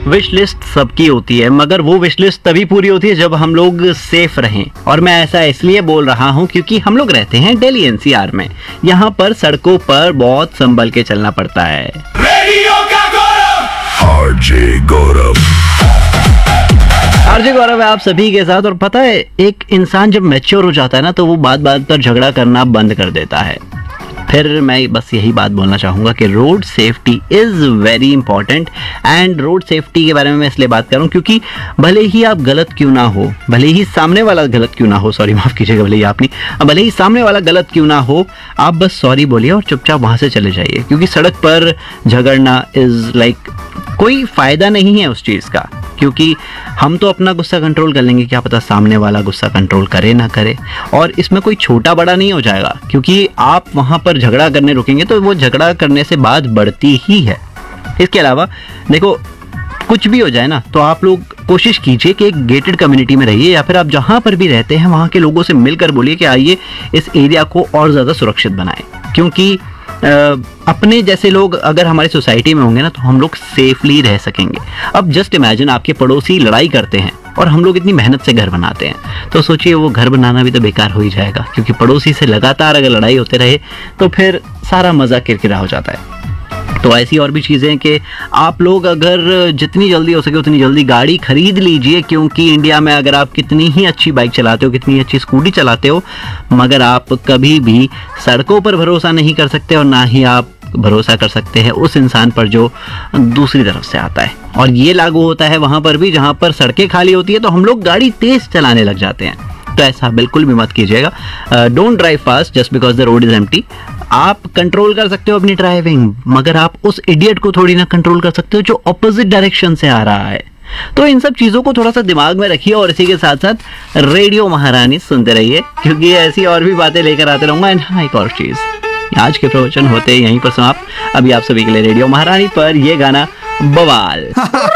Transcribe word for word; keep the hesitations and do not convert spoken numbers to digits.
Wish list सबकी होती है, मगर वो विश लिस्ट तभी पूरी होती है जब हम लोग सेफ रहें। और मैं ऐसा इसलिए बोल रहा हूँ क्योंकि हम लोग रहते हैं दिल्ली एन सी आर में। यहाँ पर सड़कों पर बहुत संभल के चलना पड़ता है। रेडियो का गौरव आरजे गौरव आरजे गौरव है आप सभी के साथ। और पता है, एक इंसान जब मैच्योर हो जाता है ना, तो वो बात बात पर झगड़ा करना बंद कर देता है। फिर मैं बस यही बात बोलना चाहूँगा कि road safety is very important. And road safety के बारे में मैं इसलिए बात कर रहा हूँ क्योंकि भले ही आप गलत क्यों ना हो, भले ही सामने वाला गलत क्यों ना हो, सॉरी माफ़ कीजिएगा, भले ही आप नहीं, भले ही सामने वाला गलत क्यों ना हो, आप बस सॉरी बोलिए और चुपचाप वहाँ से चले जाइए। क्योंकि सड़क पर झगड़ना इज़ लाइक कोई फ़ायदा नहीं है उस चीज़ का। क्योंकि हम तो अपना गुस्सा कंट्रोल कर लेंगे, क्या पता सामने वाला गुस्सा कंट्रोल करे ना करे। और इसमें कोई छोटा बड़ा नहीं हो जाएगा, क्योंकि आप वहाँ पर झगड़ा करने रुकेंगे तो वो झगड़ा करने से बात बढ़ती ही है। इसके अलावा देखो, कुछ भी हो जाए ना, तो आप लोग कोशिश कीजिए कि एक गेटेड कम्युनिटी में रहिए, या फिर आप जहाँ पर भी रहते हैं वहाँ के लोगों से मिलकर बोलिए कि आइए इस एरिया को और ज़्यादा सुरक्षित बनाएं। क्योंकि अपने जैसे लोग अगर हमारी सोसाइटी में होंगे ना, तो हम लोग सेफली रह सकेंगे। अब जस्ट इमेजिन, आपके पड़ोसी लड़ाई करते हैं और हम लोग इतनी मेहनत से घर बनाते हैं, तो सोचिए वो घर बनाना भी तो बेकार हो ही जाएगा। क्योंकि पड़ोसी से लगातार अगर लड़ाई होते रहे तो फिर सारा मज़ा किरकिरा हो जाता है। तो ऐसी और भी चीज़ें हैं कि आप लोग अगर जितनी जल्दी हो सके उतनी जल्दी गाड़ी खरीद लीजिए। क्योंकि इंडिया में अगर आप कितनी ही अच्छी बाइक चलाते हो, कितनी अच्छी स्कूटी चलाते हो, मगर आप कभी भी सड़कों पर भरोसा नहीं कर सकते, और ना ही आप भरोसा कर सकते हैं उस इंसान पर जो दूसरी तरफ से आता है। और ये लागू होता है वहाँ पर भी जहाँ पर सड़कें खाली होती है, तो हम लोग गाड़ी तेज़ चलाने लग जाते हैं। तो ऐसा बिल्कुल भी मत कीजिएगा। Don't drive fast just because the road is empty. आप कंट्रोल कर सकते हो अपनी ड्राइविंग, मगर आप उस इडियट को थोड़ी ना कंट्रोल कर सकते हो जो ऑपोजिट डायरेक्शन से आ रहा है। तो इन सब चीज़ों को थोड़ा सा दिमाग में रखिए, और इसी के साथ साथ रेडियो महारानी सुनते रहिए, क्योंकि ऐसी और भी बातें लेकर आते रहूँगा। एंड हाँ, एक और चीज़, आज के प्रवचन होते यहीं पर समाप्त। अभी आप सभी के लिए रेडियो महारानी पर ये गाना बवाल।